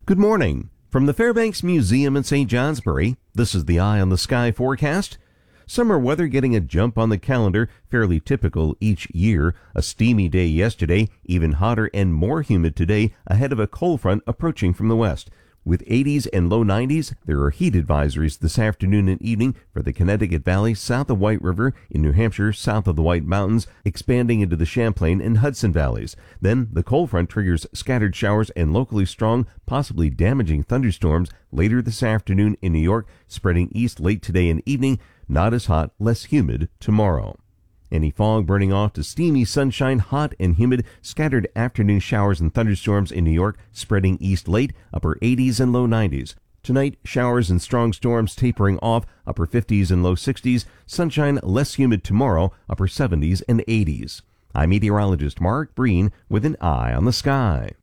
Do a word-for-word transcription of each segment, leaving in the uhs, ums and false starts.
Good morning. From the Fairbanks Museum in Saint Johnsbury, this is the Eye on the Sky forecast. Summer weather getting a jump on the calendar, fairly typical each year. A steamy day yesterday, even hotter and more humid today ahead of a cold front approaching from the west. With eighties and low nineties, there are heat advisories this afternoon and evening for the Connecticut Valley south of White River, in New Hampshire south of the White Mountains, expanding into the Champlain and Hudson valleys. Then the cold front triggers scattered showers and locally strong, possibly damaging thunderstorms later this afternoon in New York, spreading east late today and evening. Not as hot, less humid tomorrow. Any fog burning off to steamy sunshine, hot and humid, scattered afternoon showers and thunderstorms in New York, spreading east late, upper eighties and low nineties. Tonight, showers and strong storms tapering off, upper fifties and low sixties. Sunshine, less humid tomorrow, upper seventies and eighties. I'm meteorologist Mark Breen with an Eye on the Sky.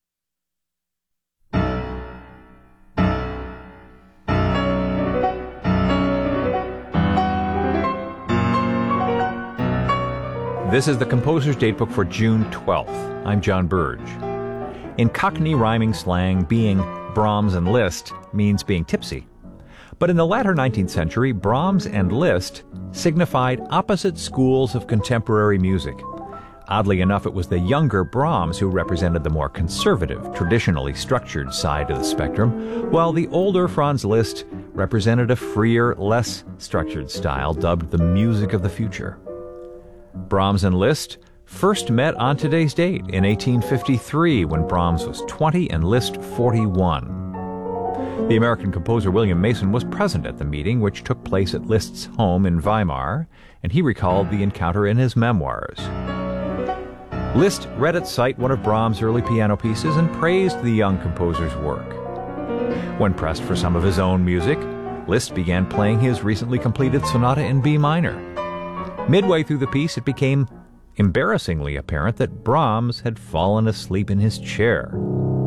This is the Composer's Datebook for June twelfth. I'm John Burge. In Cockney rhyming slang, being Brahms and Liszt means being tipsy. But in the latter nineteenth century, Brahms and Liszt signified opposite schools of contemporary music. Oddly enough, it was the younger Brahms who represented the more conservative, traditionally structured side of the spectrum, while the older Franz Liszt represented a freer, less structured style dubbed the music of the future. Brahms and Liszt first met on today's date in eighteen fifty-three when Brahms was twenty and Liszt forty-one. The American composer William Mason was present at the meeting, which took place at Liszt's home in Weimar, and he recalled the encounter in his memoirs. Liszt read at sight one of Brahms' early piano pieces and praised the young composer's work. When pressed for some of his own music, Liszt began playing his recently completed sonata in B minor. Midway through the piece, it became embarrassingly apparent that Brahms had fallen asleep in his chair.